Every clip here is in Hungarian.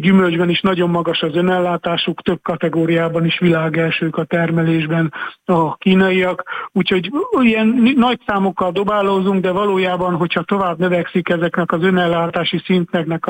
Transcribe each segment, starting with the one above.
gyümölcsben is nagyon magas az önellátásuk, több kategóriában is világelsők a termelésben a kínaiak, úgyhogy ilyen nagy számokkal dobálózunk, de valójában, hogyha tovább növekszik ezeknek az önellátási szintnek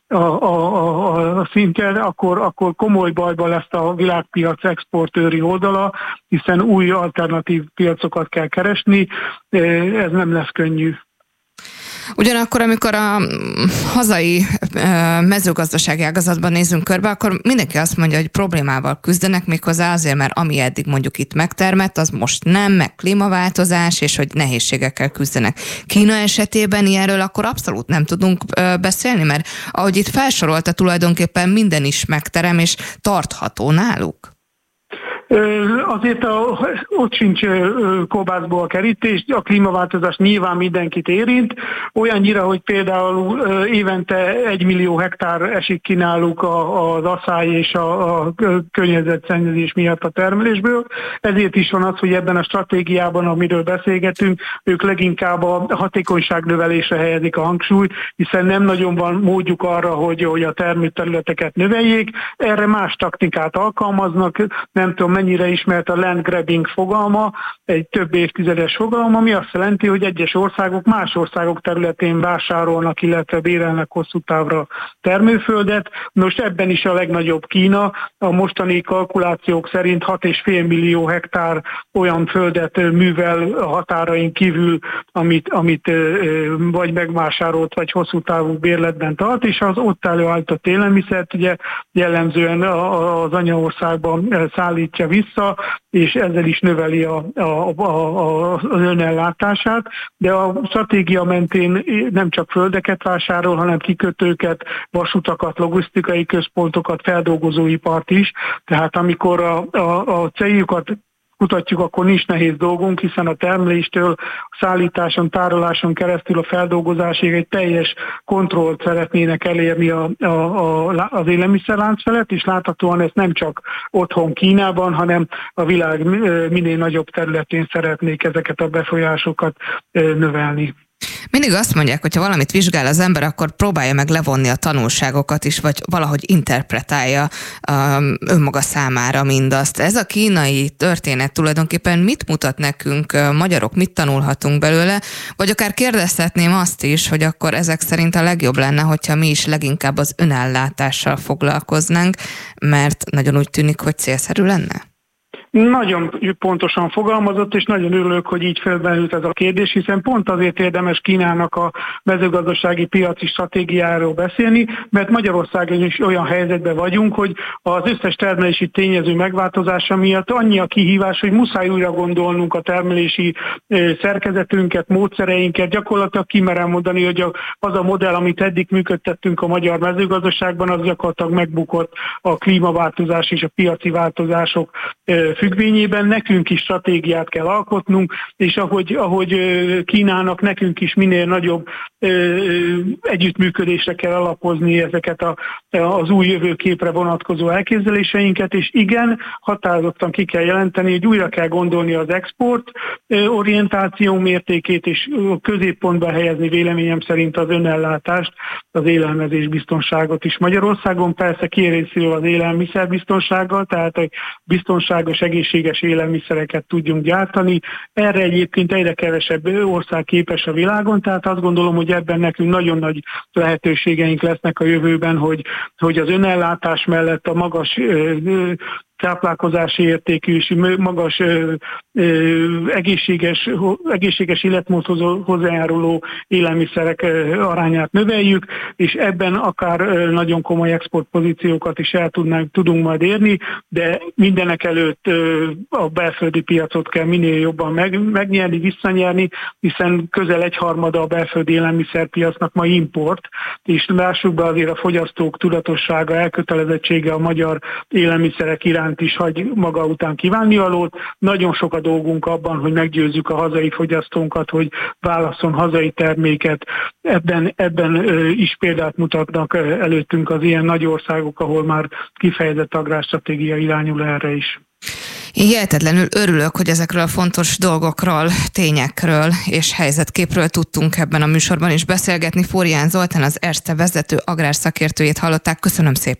a szintje, akkor komoly bajba lesz a világpiac exportőri oldala, hiszen új alternatív piacokat kell keresni, ez nem lesz könnyű. Ugyanakkor, amikor a hazai mezőgazdasági ágazatban nézünk körbe, akkor mindenki azt mondja, hogy problémával küzdenek, méghozzá azért, mert ami eddig mondjuk itt megtermett, az most nem, meg klímaváltozás, és hogy nehézségekkel küzdenek. Kína esetében ilyenről akkor abszolút nem tudunk beszélni, mert ahogy itt felsorolta, tulajdonképpen minden is megterem, és tartható náluk. Azért ott sincs kobászból a kerítés, a klímaváltozás nyilván mindenkit érint, olyannyira, hogy például évente 1 millió hektár esik ki náluk az asszály és a környezetszennyezés miatt a termelésből. Ezért is van az, hogy ebben a stratégiában, amiről beszélgetünk, ők leginkább a hatékonyság növelésre helyezik a hangsúlyt, hiszen nem nagyon van módjuk arra, hogy a termőterületeket növeljék. Erre más taktikát alkalmaznak, nem tudom, mennyire ismert a land grabbing fogalma, egy több évtizedes fogalom, ami azt jelenti, hogy egyes országok más országok területén vásárolnak, illetve bérelnek hosszú távra termőföldet. Most ebben is a legnagyobb Kína. A mostani kalkulációk szerint 6,5 millió hektár olyan földet művel a határain kívül, amit vagy megvásárolt, vagy hosszú távú bérletben tart, és az ott előállított élelmiszert ugye jellemzően az anyaországban szállítja vissza, és ezzel is növeli az önellátását, de a stratégia mentén nem csak földeket vásárol, hanem kikötőket, vasutakat, logisztikai központokat, feldolgozóipart is. Tehát amikor a céljukat kutatjuk, akkor nincs nehéz dolgunk, hiszen a termeléstől, a szállításon, tároláson keresztül a feldolgozásig egy teljes kontrollt szeretnének elérni az élelmiszerlánc felett, és láthatóan ezt nem csak otthon Kínában, hanem a világ minél nagyobb területén szeretnék ezeket a befolyásokat növelni. Mindig azt mondják, hogy ha valamit vizsgál az ember, akkor próbálja meg levonni a tanulságokat is, vagy valahogy interpretálja önmaga számára mindazt. Ez a kínai történet tulajdonképpen mit mutat nekünk, magyarok, mit tanulhatunk belőle, vagy akár kérdezhetném azt is, hogy akkor ezek szerint a legjobb lenne, hogyha mi is leginkább az önellátással foglalkoznánk, mert nagyon úgy tűnik, hogy célszerű lenne? Nagyon pontosan fogalmazott, és nagyon örülök, hogy így felmerült ez a kérdés, hiszen pont azért érdemes Kínának a mezőgazdasági piaci stratégiáról beszélni, mert Magyarországon is olyan helyzetben vagyunk, hogy az összes termelési tényező megváltozása miatt annyi a kihívás, hogy muszáj újra gondolnunk a termelési szerkezetünket, módszereinket. Gyakorlatilag kimerem mondani, hogy az a modell, amit eddig működtettünk a magyar mezőgazdaságban, az gyakorlatilag megbukott a klímaváltozás és a piaci változások függvényében. Nekünk is stratégiát kell alkotnunk, és ahogy Kínának, nekünk is minél nagyobb együttműködésre kell alapozni ezeket az új jövőképre vonatkozó elképzeléseinket, és igen, határozottan ki kell jelenteni, hogy újra kell gondolni az export orientáció mértékét, és középpontba helyezni véleményem szerint az önellátást, az élelmezés biztonságot is Magyarországon. Persze kiegészül az élelmiszerbiztonsággal, tehát hogy biztonságos, egészséges élelmiszereket tudjunk gyártani. Erre egyébként egyre kevesebb ország képes a világon, tehát azt gondolom, hogy ebben nekünk nagyon nagy lehetőségeink lesznek a jövőben, hogy az önellátás mellett a magas táplálkozási értékű és magas egészséges életmódhoz hozzájáruló élelmiszerek arányát növeljük, és ebben akár nagyon komoly exportpozíciókat is tudunk majd érni, de mindenek előtt a belföldi piacot kell minél jobban megnyerni, visszanyerni, hiszen közel 1/3 a belföldi élelmiszerpiacnak ma import, és lássuk be, azért a fogyasztók tudatossága, elkötelezettsége a magyar élelmiszerek iránt is hagy maga után kívánnivalót. Nagyon sok a dolgunk abban, hogy meggyőzzük a hazai fogyasztónkat, hogy válasszon hazai terméket. Ebben is példát mutatnak előttünk az ilyen nagy országok, ahol már kifejezett agrárstratégia irányul erre is. Hihetetlenül örülök, hogy ezekről a fontos dolgokról, tényekről és helyzetképről tudtunk ebben a műsorban is beszélgetni. Fórián Zoltán, az Erste vezető agrárszakértőjét hallották. Köszönöm szépen!